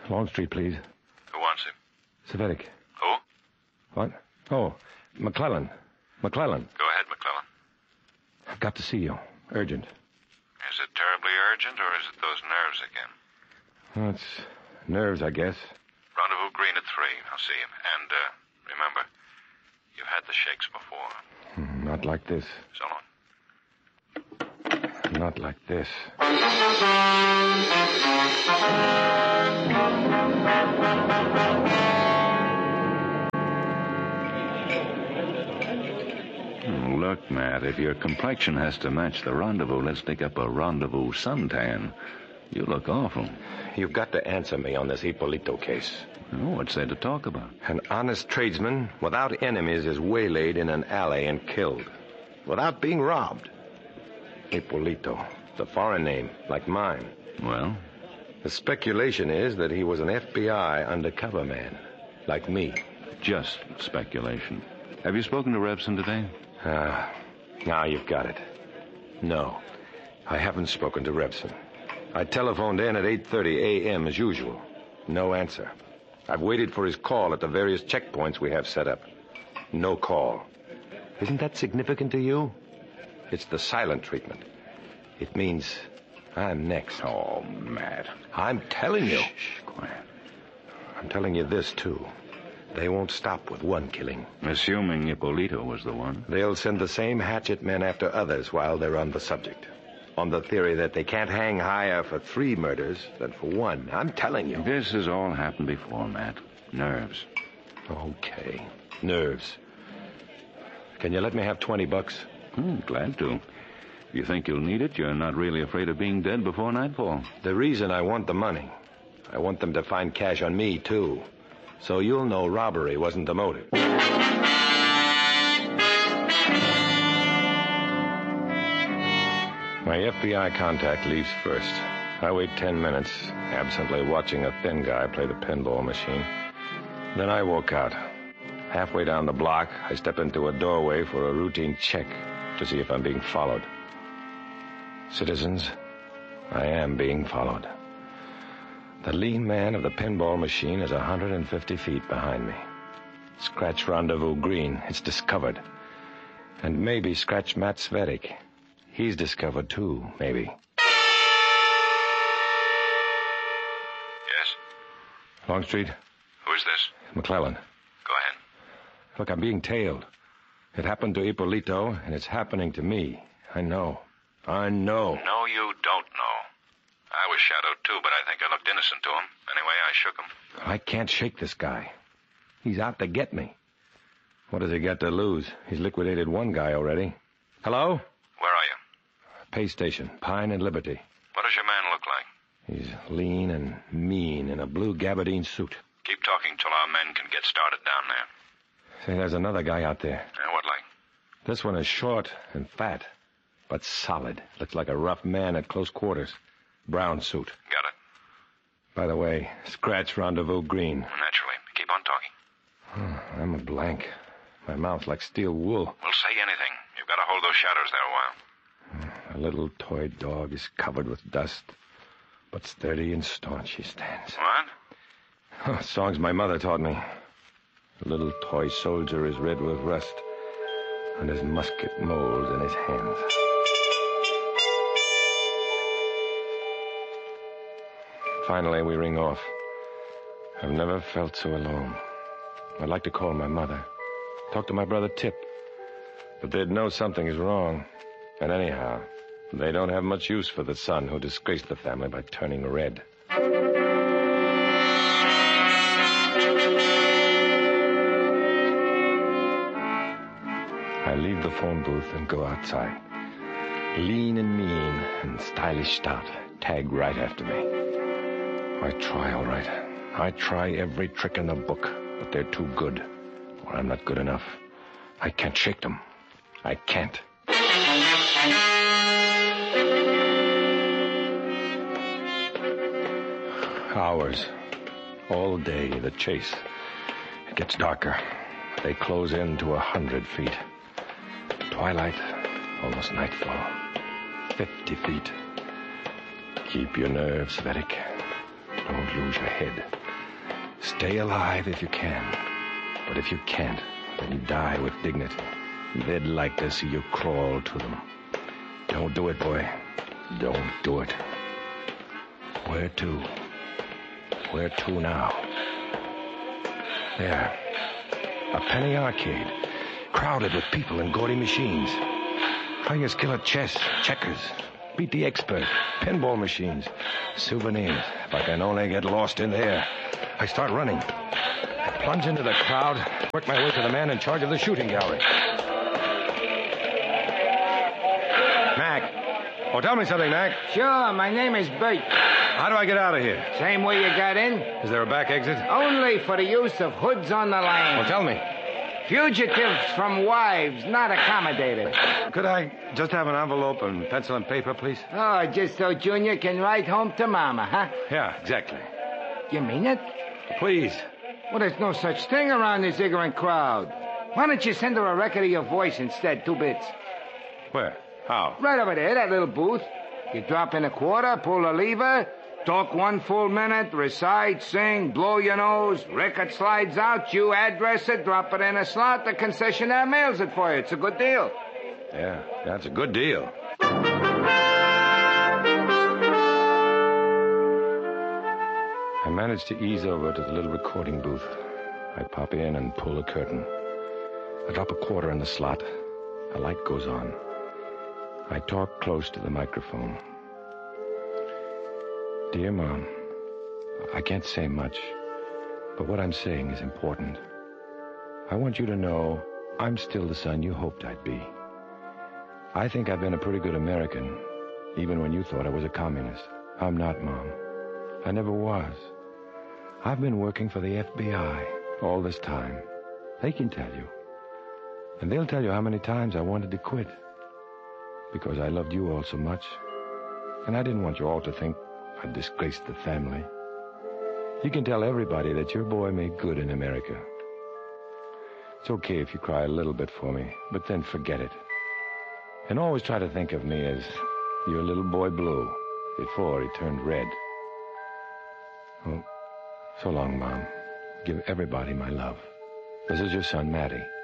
Longstreet, please. Who wants him? Savetic. Who? What? Oh, McClellan. McClellan. Go ahead, McClellan. I've got to see you. Urgent. Is it terribly urgent, or is it those nerves again? Well, it's nerves, I guess. Rendezvous Green at 3. I'll see him. And, remember, you've had the shakes before. Not like this. So long. Not like this. Look, Matt, if your complexion has to match the rendezvous, let's take up a rendezvous suntan. You look awful. You've got to answer me on this Ippolito case. Oh, what's there to talk about? An honest tradesman without enemies is waylaid in an alley and killed. Without being robbed. Ippolito. It's a foreign name, like mine. Well? The speculation is that he was an FBI undercover man, like me. Just speculation. Have you spoken to Revson today? Now you've got it. No, I haven't spoken to Revson. I telephoned in at 8:30 a.m. as usual. No answer. I've waited for his call at the various checkpoints we have set up. No call. Isn't that significant to you? It's the silent treatment. It means I'm next. Oh, Matt. I'm telling you. Shh, quiet. I'm telling you this, too. They won't stop with one killing. Assuming Ippolito was the one. They'll send the same hatchet men after others while they're on the subject. On the theory that they can't hang higher for 3 murders than for 1. I'm telling you. This has all happened before, Matt. Nerves. Okay. Nerves. Can you let me have $20? Glad to. If you think you'll need it, you're not really afraid of being dead before nightfall. The reason I want the money, I want them to find cash on me, too. So you'll know robbery wasn't the motive. My FBI contact leaves first. I wait 10 minutes, absently watching a thin guy play the pinball machine. Then I walk out. Halfway down the block, I step into a doorway for a routine check to see if I'm being followed. Citizens, I am being followed. The lean man of the pinball machine is 150 feet behind me. Scratch Rendezvous Green. It's discovered. And maybe scratch Matt Svedik. He's discovered, too, maybe. Yes? Longstreet? Who is this? McClellan. Go ahead. Look, I'm being tailed. It happened to Ippolito, and it's happening to me. I know. I know. No, you don't know. I was shadowed, too, but I think I looked innocent to him. Anyway, I shook him. I can't shake this guy. He's out to get me. What has he got to lose? He's liquidated 1 guy already. Hello? Where are you? Pay station, Pine and Liberty. What does your man look like? He's lean and mean in a blue gabardine suit. Keep talking till our men can get started down there. Say, there's another guy out there. What like? This one is short and fat, but solid. Looks like a rough man at close quarters. Brown suit. Got it. By the way, scratch Rendezvous Green. Naturally. Keep on talking. I'm a blank. My mouth's like steel wool. We'll say anything. You've got to hold those shadows there a while. A little toy dog is covered with dust, but sturdy and staunch he stands. What? Songs my mother taught me. The little toy soldier is red with rust, and his musket molds in his hands. Finally, we ring off. I've never felt so alone. I'd like to call my mother, talk to my brother Tip, but they'd know something is wrong. And anyhow, they don't have much use for the son who disgraced the family by turning red. I leave the phone booth and go outside. Lean and mean and stylish stout tag right after me. I try, all right. I try every trick in the book, but they're too good. Or I'm not good enough. I can't shake them. I can't. Hours. All day, the chase. It gets darker. They close in to 100 feet. Twilight, almost nightfall. 50 feet. Keep your nerves, Svedik. Don't lose your head. Stay alive if you can. But if you can't, then you die with dignity. They'd like to see you crawl to them. Don't do it, boy. Don't do it. Where to? Where to now? There. A penny arcade. Crowded with people and gaudy machines. Try your skill at chess, checkers. Beat the expert. Pinball machines. Souvenirs. If I can only get lost in there. I start running. I plunge into the crowd. Work my way to the man in charge of the shooting gallery. Mac. Oh, tell me something, Mac. Sure, my name is Bert. How do I get out of here? Same way you got in? Is there a back exit? Only for the use of hoods on the line. Well, tell me. Fugitives from wives not accommodated. Could I just have an envelope and pencil and paper, please? Oh, just so Junior can write home to Mama, huh? Yeah, exactly. You mean it? Please. Well, there's no such thing around this ignorant crowd. Why don't you send her a record of your voice instead, 2 bits? Where? How? Right over there, that little booth. You drop in a quarter, pull a lever, talk 1 full minute, recite, sing, blow your nose, record slides out, you address it, drop it in a slot, the concessionaire mails it for you. It's a good deal. Yeah, that's a good deal. I managed to ease over to the little recording booth. I pop in and pull a curtain. I drop a quarter in the slot. A light goes on. I talk close to the microphone. Dear Mom, I can't say much, but what I'm saying is important. I want you to know I'm still the son you hoped I'd be. I think I've been a pretty good American, even when you thought I was a communist. I'm not, Mom. I never was. I've been working for the FBI all this time. They can tell you. And they'll tell you how many times I wanted to quit. Because I loved you all so much. And I didn't want you all to think I'd disgraced the family. You can tell everybody that your boy made good in America. It's okay if you cry a little bit for me, but then forget it. And always try to think of me as your little boy Blue before he turned red. Well, so long, Mom. Give everybody my love. This is your son, Matty.